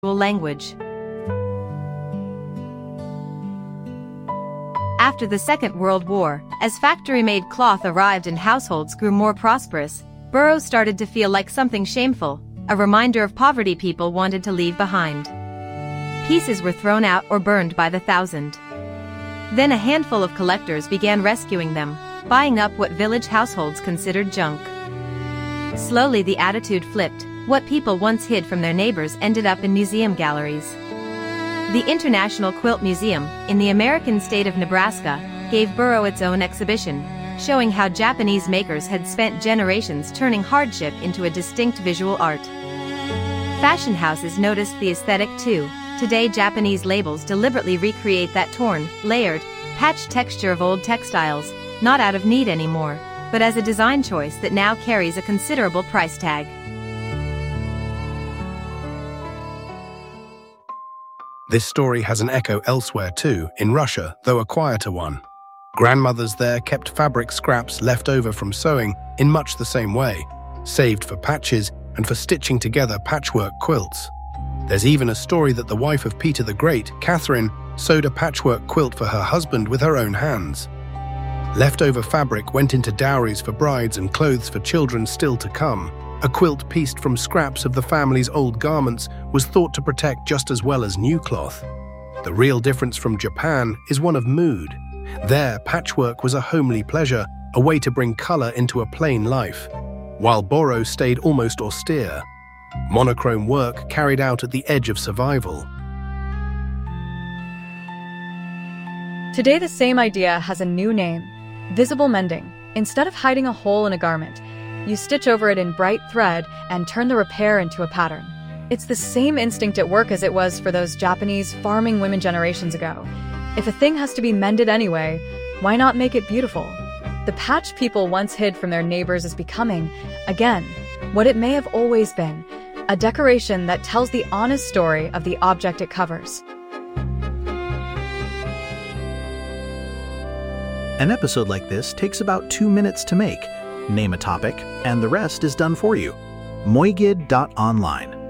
language. After the Second World War, as factory-made cloth arrived and households grew more prosperous, Burroughs started to feel like something shameful, a reminder of poverty people wanted to leave behind. Pieces were thrown out or burned by the thousand. Then a handful of collectors began rescuing them, buying up what village households considered junk. Slowly the attitude flipped. What people once hid from their neighbors ended up in museum galleries. The International Quilt Museum, in the American state of Nebraska, gave Burroughs its own exhibition, showing how Japanese makers had spent generations turning hardship into a distinct visual art. Fashion houses noticed the aesthetic too. Today Japanese labels deliberately recreate that torn, layered, patched texture of old textiles, not out of need anymore, but as a design choice that now carries a considerable price tag. This story has an echo elsewhere too, in Russia, though a quieter one. Grandmothers there kept fabric scraps left over from sewing in much the same way, saved for patches and for stitching together patchwork quilts. There's even a story that the wife of Peter the Great, Catherine, sewed a patchwork quilt for her husband with her own hands. Leftover fabric went into dowries for brides and clothes for children still to come. A quilt pieced from scraps of the family's old garments was thought to protect just as well as new cloth. The real difference from Japan is one of mood. There, patchwork was a homely pleasure, a way to bring color into a plain life, while Burroughs stayed almost austere. Monochrome work carried out at the edge of survival. Today the same idea has a new name, visible mending. Instead of hiding a hole in a garment, you stitch over it in bright thread and turn the repair into a pattern. It's the same instinct at work as it was for those Japanese farming women generations ago. If a thing has to be mended anyway, why not make it beautiful? The patch people once hid from their neighbors is becoming, again, what it may have always been, a decoration that tells the honest story of the object it covers. An episode like this takes about 2 minutes to make. Name a topic, and the rest is done for you. Moigid.online